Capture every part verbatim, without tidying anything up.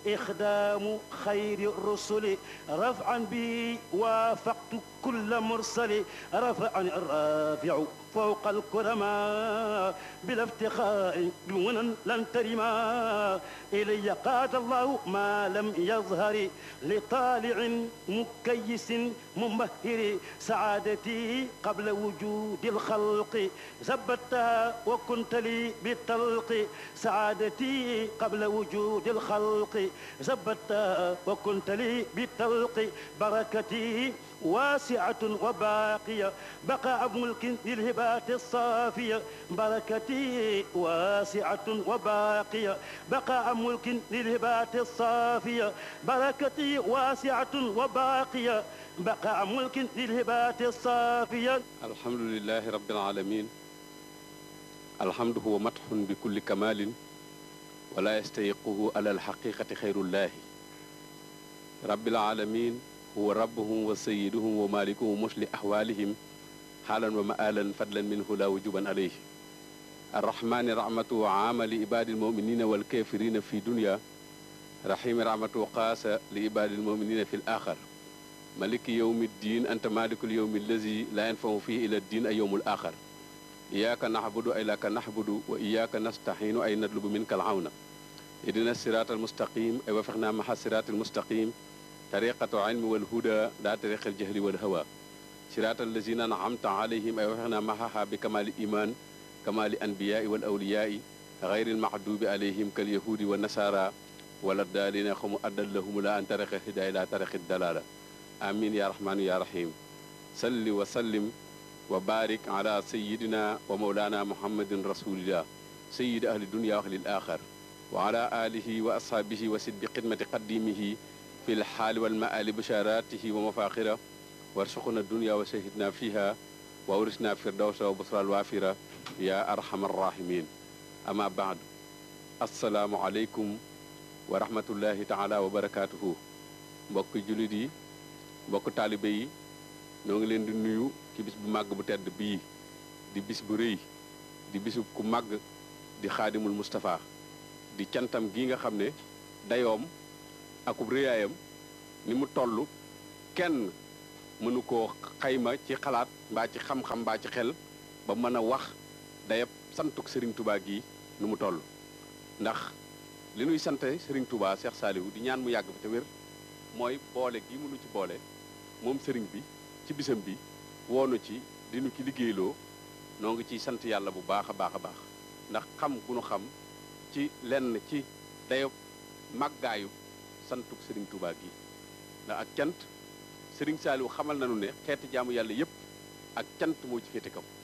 إخدام خير الرسل رفعا بي وافقت كل مرسل رفعني الرافع فوق الكرماء بلا افتخاء دون لن ترما إلي قاد الله ما لم يظهر لطالع مكيس ممهر سعادتي قبل وجود الخلق زبتها وكنت لي بالطلق سعادتي قبل وجود الخلق زبتها وكنت لي بالطلق بركتي واسعة وباقية بقاء ملك للهبات الصافية بركتي واسعة وباقية بقاء ملك للهبات الصافية بركتي واسعة وباقية بقاء ملك للهبات الصافية. الحمد لله رب العالمين. الحمد هو مدح بكل كمال ولا يستيقه على الحقيقة خير الله. رب العالمين هو ربهم وسيدهم ومالكهم مش لأحوالهم حالا ومآلا فضلا منه لا وجوبا عليه. الرحمن رحمته عام لعباد المؤمنين والكافرين في دنيا، رحيم رحمته قاس لعباد المؤمنين في الآخر. ملك يوم الدين أنت مالك اليوم الذي لا ينفع فيه إلى الدين أي يوم الآخر. إياك نعبد وإياك نحبد وإياك نستعين أي نطلب منك العون. اهدنا الصراط المستقيم أي وفقنا مع الصراط المستقيم طريقة علم والهدى لا طريق الجهل والهوى. صراط الذين أنعمت عليهم أي وفقنا معها بكمال الإيمان كمال الأنبياء والأولياء غير المحدوب عليهم كاليهود والنصارى ولا الضالين هم أضلهم لا عن طريق الهداية لا طريق الضلالة. آمين يا رحمن يا رحيم. صل وسلم وبارك على سيدنا ومولانا محمد رسول الله سيد أهل الدنيا وأهل الآخر وعلى آله وأصحابه وسد بقدمة قديمه في الحال والمآل بشاراته ومفاخره وارزقنا الدنيا وشهدنا فيها وورثنا فردوس وبصرى الوافرة يا أرحم الراحمين. أما بعد السلام عليكم ورحمة الله تعالى وبركاته. mbokk jullit yi mbokk taalibe yi ñoo ngi leen di nuyu ci bis bu màgg bu tedd bii di bis bu rëy di bisu ku màgg di xaadimul Moustapha di cantam gi nga xam ne dayoom akub rëyaayam ni mu toll kenn mënu koo xayma ci xalaat mbaa ci xam-xam mbaa ci xel ba mën a wax dayab santuk Serigne Touba gi nu mu toll. ndax li nuy sante Serigne Touba Cheikh Saliou di ñaan mu yàgg fi te wér mooy boole gi mënu ci boole moom Serigne bi ci bisam bi woonu ci dinu ci liggéeyloo noo ngi ciy sant yàlla bu baax a baax a baax ndax xam gu nu xam ci lenn ci dayab màggaayu santuk Serigne Touba gi ndax ak cant Serigne Saliou xamal nañu ne xeeti jaamu yàlla yëpp ak cant moo ci féete kaw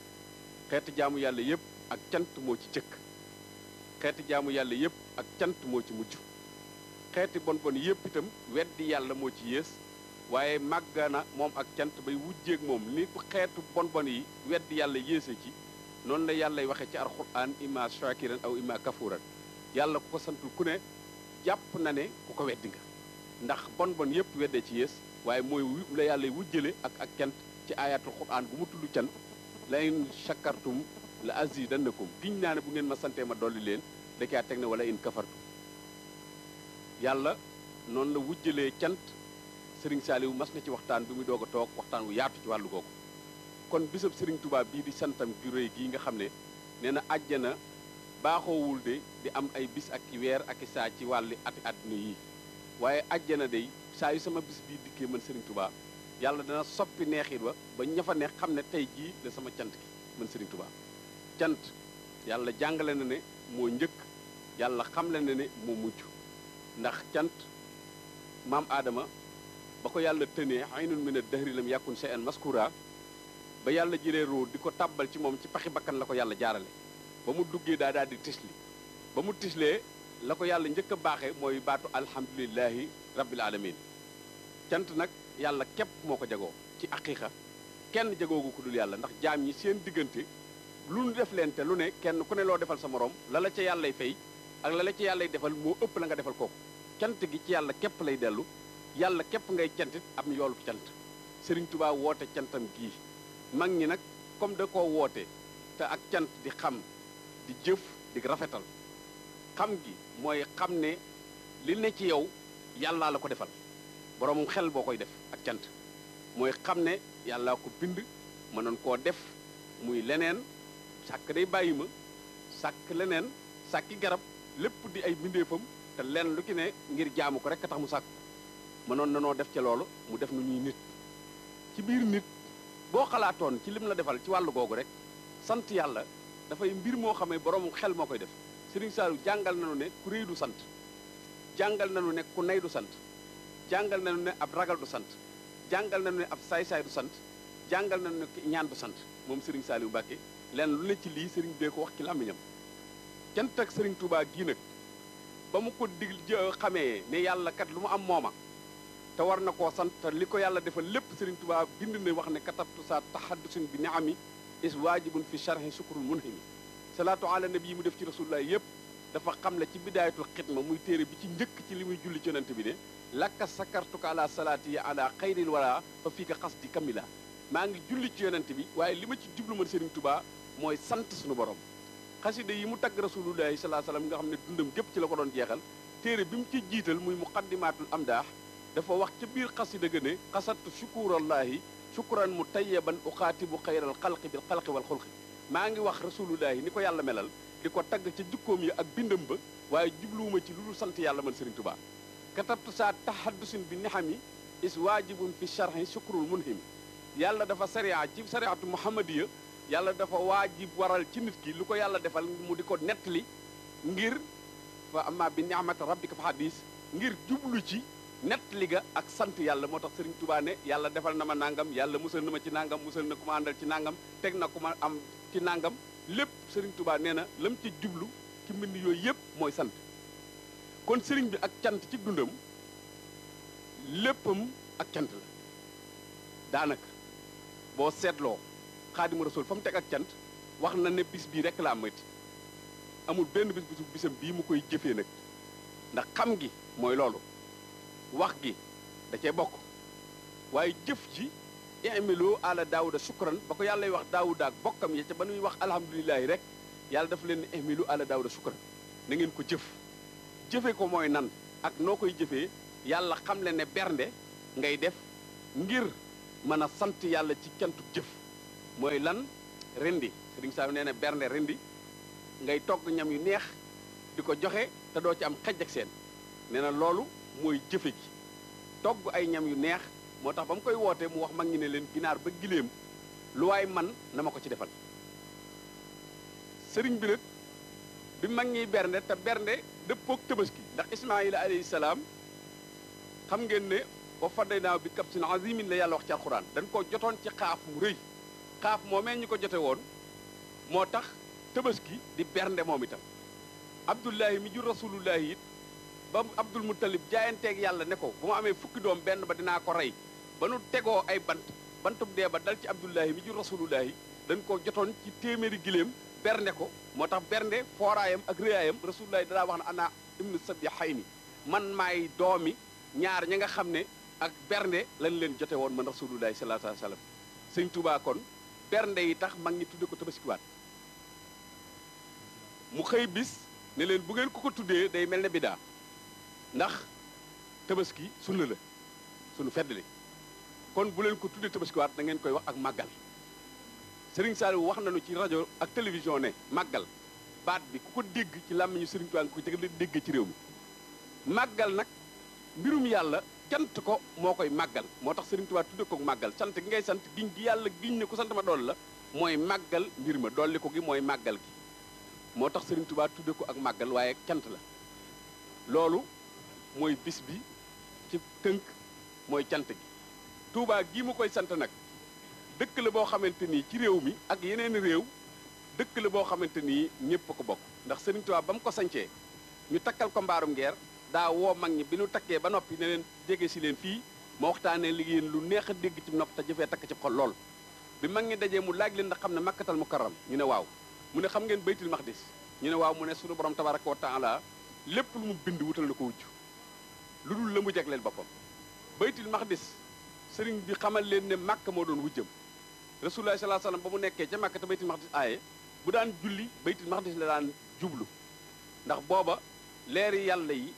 xeeti jaamu yàlla yëpp ak cant moo ci jëkk xeeti jaamu yàlla yëpp ak cant moo ci mujj xeeti bon bon yëpp itam weddi yàlla moo ci yées waaye màggana moom ak cant bay wujjeeg moom ni xeetu bon bon yi weddi yàlla yéese ci noonu la yàllay waxe ci alxuraan imma shakiran aw imma kafuran yàlla ku ko santul ku ne jàpp na ne ku ko weddi nga ndax bon bon yëpp weddee ci yées waaye mooy la yàllay wujjale ak ak cant ci ayatul xuraan bu mu tudd cant la in shakartum la azidannakum giñ naa ne bu ngeen ma santee ma dolli leen da caa teg ne wala in kafartum yàlla noonu la wujjalee cant Serigne Saliou mas na ci waxtaan bi muy doog a toog waxtaan wu yaatu ci wàllu googu kon bisab Serigne Touba bii di santam ju réy gii nga xam ne nee na àjjana baaxoowul de di am ay bis ak i weer ak i saa ci wàlli ati àdduna yi waaye àjjana day saa yu sama bis bii dikkee man Serigne Touba yàlla dana soppi neexit wa ba ña fa neex xam ne tey jii la sama cant gi man Serigne Touba cant yàlla jàngale na ne moo njëkk yàlla xamle na ne moo mujj ndax cant maam Adama ba ko yàlla tënee aynun min ad-dahri lam yakun shay'an maskura ba yàlla jëlee roo di ko tàbbal ci moom ci paxi bakkan la ko yàlla jaarale ba mu duggee daa daal di tisli ba mu tislee la ko yàlla njëkk a baaxee mooy baatu alhamdulillahi rabbil alamin cant nag yàlla képp moo ko jagoo ci aqiiqa kenn jagoogu ko dul yàlla ndax jaam ñi seen diggante lu nu def leen te lu ne kenn ku ne loo defal sa morom la la ca yàllay fay ak la la ca yàllay defal moo ëpp la nga defal kooku cant gi ci yàlla képp lay dellu yàlla képp ngay cantit am yoolu cant Serigne Touba woote cantam gii mag ñi nag comme da koo woote te ak cant di xam di jëf di rafetal xam gi mooy xam ne li ne ci yow yàllaa la ko defal boroomu xel boo koy def ak cant mooy xam ne yàllaa ko bind mënoon koo def muy leneen sàkk day bàyyi ma sàkk leneen sàkki garab lépp di ay mbindeefam te lenn lu ki ne ngir jaamu ko rek a tax mu sàkk mënoon na noo def ca loolu mu def nu ñuy nit ci biir nit boo xalaatoon ci lim la defal ci wàllu googu rek sant yàlla dafay mbir moo xam ne boroomu xel moo koy def Serigne Saliou jàngal nañu ne ku réy du sant jàngal nañu ne ku nay du sant jàngal nañu ne ab ragal du sant jàngal nañu ne ab saay-saay du sant jàngal nañu ne ñaan du sant moom Serigne Saliou Mbacké lenn lu ne ci lii Serigne bee ko wax ci làmmiñam cant ak Serigne Touba gii nag ba mu ko dig xamee ne yàlla kat lu mu am mooma te war na koo sant te li ko yàlla defal lépp Serigne Touba bind na wax ne katabtu sa tahaddusun bi ni'ami is waajibun fi sharhi sukrul munhimi salaatu ala nabi yi mu def ci rasulullah yëpp dafa xam le ci bidaayatul xidma muy téere bi ci njëkk ci li muy julli ci yonent bi ne lakka sakartuka ala salaati ya ala xayril wala fa fii ka xas di kamila maa ngi julli ci yonent bi waaye li ma ci jublu man Serigne Touba mooy sant suñu borom xasida yi mu tagg rasulullahi salaa salaam nga xam ne dundam gépp ci la ko doon jeexal téere bi mu ci jiital muy muqaddimatul amdaax dafa wax ca biir xasida ga ne xasattu shukurallahi shukran mu tayyaban uxaatibu xayral xalqi bil xalqi wal xulqi maa ngi wax rasulullahi ni ko yàlla melal di ko tagg ca jukkoom yi ak bindam ba waaye jubluwuma ci lu dul sant yàlla man Serigne Touba katabtu saa tahaddusin bi nihami is waajibun fi sharhi shukrul munhimi yàlla dafa sariya ci sariatu muhammadiya yàlla dafa waajib waral ci nit ki lu ko yàlla defal mu di ko nettali ngir fa amma bi ni'mati rabbika fa hadis ngir jublu ci nettali ga ak sant yàlla moo tax Serigne Touba ne yàlla defal na ma nangam yàlla musal na ma ci nangam musal na ku ma àndal ci nangam teg na ku ma am ci nangam lépp Serigne Touba nee na lam ci jublu ci mbind yooyu yëpp mooy sant kon Serigne bi ak cant ci dundam léppam ak cant la daanaka boo seetloo Xaadimu Rasuul fa mu teg ak cant wax na ne bis bii rek laa amati amul benn bis bisu bisam bii mu koy jëfee nag ndax xam gi mooy loolu wax gi da cee bokk waaye jëf ji i'malu ala daawuda shukran ba ko yàlla wax daawuda ak bokkam ya ca ba nuy wax alhamdulilahi rek yàlla dafa leen ne i'malu ala daawuda shukran na ngeen ko jëf jëfe ko mooy nan ak noo koy jëfee yàlla xam le ne bernde ngay def ngir mën a sant yàlla ci cantu jëf mooy lan rendi Serigne Saliou nee na bernde rendi ngay togg ñam yu neex di ko joxe te doo ci am xej ak seen nee na loolu mooy jëfe gi togg ay ñam yu neex moo tax ba mu koy wootee mu wax mag ñi ne leen ginaar ba giléem lu waay man na ma ko ci defal sëriñ bi nag bi mag ñiy bernde te bernde dëppook Tabaski ndax Ismaayila alayhi salaam xam ngeen ne wa fadaynaahu bi kabsin azimin la yàlla wax ci alxuraan dañ ko jotoon ci xaaf mu rëy xaaf moomee ñu ko jote woon moo tax Tabaski di bernde moom itam Abdullahi mi jur rasulullahi it ba Abdul Muttalib jaayanteeg yàlla ne ko bu ma amee fukki doom benn ba dinaa ko rey ba nu tegoo ay bant bantub dee ba dal ci Abdullahi mi jur rasulullahi dañ ko jotoon ci téeméeri giléem bernde ko moo tax bernde fooraayam ak réyaayam rasulullahi danaa wax ne ana ibnu sabihayni man maay doomi ñaar ña nga xam ne ak bernde lañ leen jote woon man rasulullahi sallallahu alayhi wa sallam sëñ Touba kon bernde yi tax mag ñi tudde ko tabaskiwaat mu xëy bis ne leen bu ngeen ko ko tuddee day mel ne bidaa ndax tabaski sunna la sunu feddali kon bu leen ko tuddee tabaskiwaat da ngeen koy wax ak màggal Serigne Saliou wax nañu ci rajo ak télévision ne màggal baat bi ku ko dégg ci làmmiñu Serigne Touba nga ko jëgal dégg ci réew mi màggal nag mbirum yàlla cant ko moo koy màggal moo tax Serigne Touba tudde ko màggal sant gi ngay sant giñ gi yàlla giñ ne ko sant ma dool la mooy màggal mbir ma dolli ko gi mooy màggal gi moo tax Serigne Touba tudde ko ak màggal waaye cant la loolu mooy bis bi ci tënk mooy cant gi Touba gii mu koy sant nag dëkk la boo xamante nii ci réew mi ak yeneen réew dëkk la boo xamante nii ñëpp a ko bokk ndax Serigne Touba ba mu ko sancee ñu takkal ko mbaarum ngeer daa woo mag ñi bi ñu takkee ba noppi ne leen jege si leen fii ma waxtaanee liggéey lu neex a dégg ci nopp te jëfee takk ci xol lool bi mag ñi dajee mu laaj leen ndax xam ne makkatal mukarram ñu ne waaw mu ne xam ngeen baytul maqdis ñu ne waaw mu ne sunu borom tabaraka wa taala lépp lu mu bind wutal na ko wujj lu dul la mu jagleel boppam baytul maqdis sëriñ bi xamal leen ne màkk moo doon wujjam rasulullah sallallahu alayhi wasallam ba mu nekkee ca màkk te baytul maqdis aaye bu daan julli baytul maqdis la daan jublu ndax booba leeri yàlla yi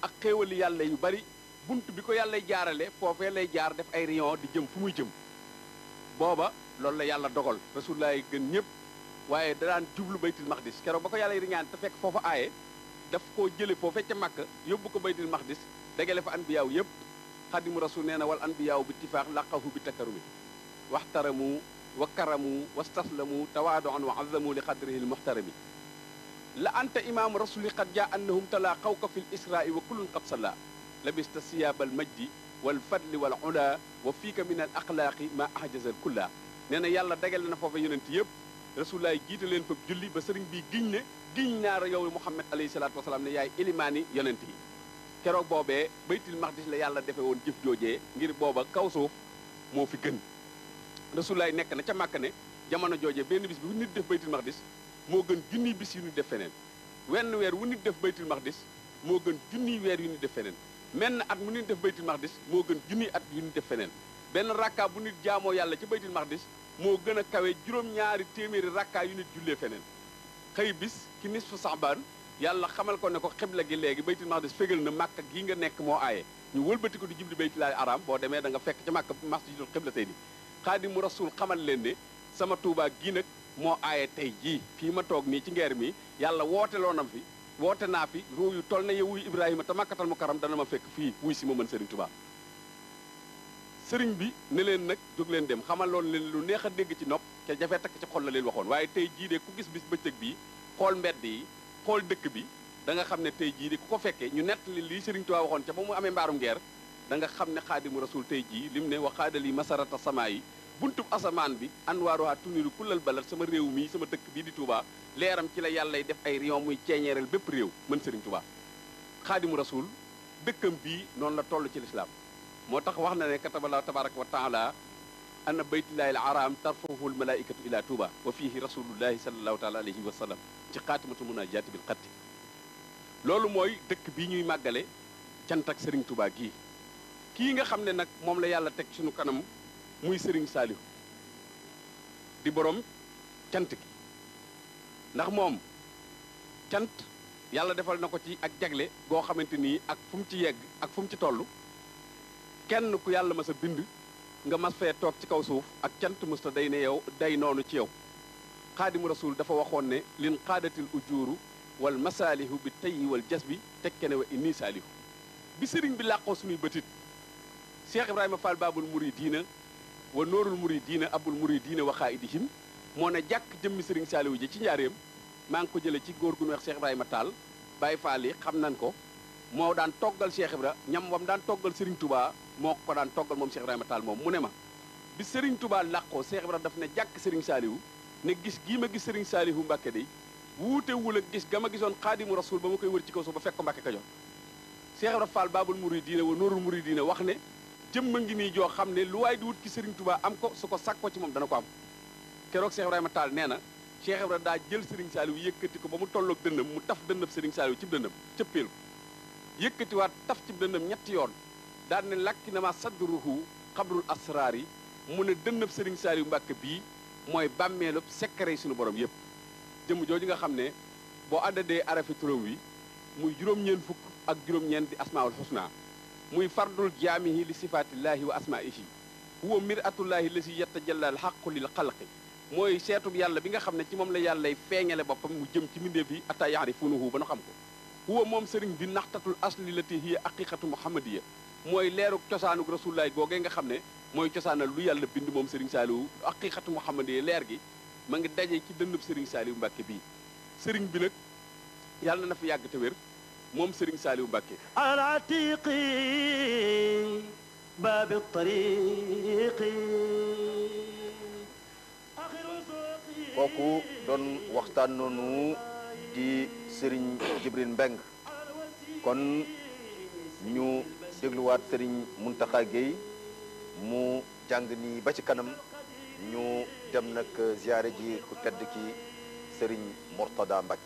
ak xéewali yàlla yu bari bunt bi ko yàlla jaarale foofee lay jaar def ay rayon di jëm fu muy jëm booba loolu la yàlla dogal rasulullah yi gën ñëpp waaye da daan jublu baytul maqdis keroog ba ko yàlla riñaan te fekk foofa aaye daf koo jële foofee ca Makka yóbbu ko baytul maqdis dagale fa anbiyaaw yëpp xadimu rasul nee na wal anbiyaaw bi tifaax laqahu bi takkarumi waxtaramu wa karamu wastaslamu tawaadoan wa azamu li xadrihi l muxtarami la anta imaamu rasuli qad jaa annahum talaa xawka fi l israai wa kullun qad salla labista siyaabal majdi wal fadli wal ula wa fiika min al axlaaqi ma ahjazal kulla nee na yàlla dagale na foofa yonent yëpp rasulullaay jiite leen fa julli ba sëriñ bi giñ ne giñ naar yow muhammad alayhi salaatu wasalaam ne yaay ilimaani yonent yi keroog boobee baytul maqdis la yàlla defe woon jëf joojee ngir booba kaw suuf moo fi gën rasulullaay nekk na ca màkk ne jamono joojee benn bis bu nit def baytul maqdis moo gën junniy bis yu nit def feneen wenn weer wu nit def baytul maqdis moo gën junniy weer yu nit def feneen menn at mu nit def baytul maqdis moo gën junniy at yu nit def feneen benn rakka bu nit jaamoo yàlla ci baytul maqdis moo gën a kawe juróom-ñaari téeméeri rakka yu nit jullee feneen xëy bis ki nisfu saxbaan yàlla xamal ko ne ko xibla gi léegi baytul maqdis fégal na màkka gi nga nekk moo aaye ñu wëlbati ko di jubli baytullaahil araam boo demee da nga fekk ca màkka masjidul xibla tey ni xaadimu rasul xamal leen ne sama tuubaa gii nag moo aaye tey jii fii ma toog nii ci ngeer mi yàlla woote loonam fi woote naa fi ruu yu toll na yow wuy ibrahima te màkkatal mu karam dana ma fekk fii wuy si ma mën sëriñ Tuubaa sëriñ bi ne leen nag jóg leen dem xamaloon leen lu neex a dégg ci nopp ca jafe takk ci xol la leen waxoon waaye tey jii de ku gis bis bëccëg bii xool mbedd yi xool dëkk bi da nga xam ne tey jii de ku ko fekkee ñu nettali lii sëriñ Tuubaa waxoon ca ba mu amee mbaarum ngeer da nga xam ne xaadimu rasul tey jii lim ne wa xaadali masarata samaa yi buntub asamaan bi anwaaruha tuniru kullal balad sama réew mii sama dëkk bii di Touba leeram ci la yàllay def ay rayon muy ceeñeeral bépp réew mën sëriñ Touba xaadimu rasul dëkkam bii noonu la toll ci lislaam moo tax wax na ne katabala tabaraka wa taala anna baytullahi al aram tarfahu al malaikatu ila Touba wa fihi rasulullahi sallallahu taala alayhi wa sallam ci xaatimatu munajaati bil xatti loolu mooy dëkk bii ñuy màggale cant ak sëriñ Touba gii kii nga xam ne nag moom la yàlla teg suñu kanam muy sëriñ Saalihu di borom cant gi ndax moom cant yàlla defal na ko ci ak jagle goo xamante nii ak fu mu ci yegg ak fu mu ci toll kenn ku yàlla mas a bind nga mas fee toog ci kaw suuf ak cant musta day ne yow day noonu ci yow xaadimu rasul dafa waxoon ne lin xaadatil ujuuru wal masaalihu bi tayyi wal jasbi tekke ne wa inni saalihu bi sëriñ bi làqoo suñuy bëtit Cheikh Ibrahima Fall Babul Muridiina wa noorul muridiina abul muridiina wa xaaidihim moo ne jàkk jëmmi sëriñ Saaliwu ji ci njaareem maa ngi ko jële ci góor gu ñu wax Cheikh Ibrahima Tall Baye Fall yi xam nañ ko moo daan toggal Cheikh Ibra ñam wam daan toggal sëriñ Touba moo ko daan toggal moom Cheikh Ibrahima Tall moom mu ne ma bi sëriñ Touba làqoo Cheikh Ibra daf ne jàkk sëriñ Saaliwu ne gis gii ma gis sëriñ Saaliwu Mbàkke day wuutewul ak gis ga ma gisoon xaadimu rasul ba ma koy wër ci kaw suuf ba fekk ko Mbàkke Kajoor Cheikh Ibra Fall Babul Muridiina wa noorul muridiina wax ne jëmma ngi nii joo xam ne lu waay di wut ci Serigne Touba am ko su ko sàkkoo ci moom dana ko am keroog Cheikh Ibrahima Tall nee na Cheikh Ibrahima daa jël Serigne Saliou yëkkati ko ba mu tolloog dënnam mu taf dënnam Serigne Saliou ci dënnam cëppeel ko yëkkatiwaat taf ci dënnam ñetti yoon daan ne lakki na ma sadruhu xabrul asraar yi mu ne dënnam Serigne Saliou Mbàkke bii mooy bàmmeelub secret yi suñu borom yëpp jëmm jooju nga xam ne boo àddadee arafi turam wi muy juróom-ñeen fukk ak juróom-ñeen di asmaul husna muy fardul jaamihi li sifaatillaahi wa asmaihi huwa miratullaahi la si yatajalla al xaqu lil xalqi mooy seetub yàlla bi nga xam ne ci moom la yàllay feeñale boppam mu jëm ci mbindeef yi atta yaarifuunahu ba nu xam ko huwa moom sëriñ bi naxtatul asli lati hiya aqiqatu muhammadiya mooy leeruk cosaanuk rasulullaay googee nga xam ne mooy cosaanal lu yàlla bind moom sëriñ Saaliwu aqiqatu muhammadiya leer gi ma ngi daje ci dënnub sëriñ Saaliwu Mbàkke bii sëriñ bi nag yàlla na fi yàgg te wér moom Serigne Saliou Mbacke alatiqi babi tariqi kooku doon waxtaan noonu di Serigne Jibril Mbeng kon ñu dégluwaat Serigne Mountakha Gueye mu jàng ni ba ci kanam ñu dem nag ziyaare ji ku tedd ki Serigne Mourtada Mbacke